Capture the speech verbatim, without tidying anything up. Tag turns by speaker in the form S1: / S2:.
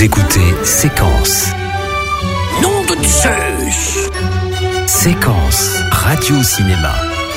S1: Vous écoutez Séquence.
S2: Nom de Zeus.
S1: Séquence Radio Cinéma.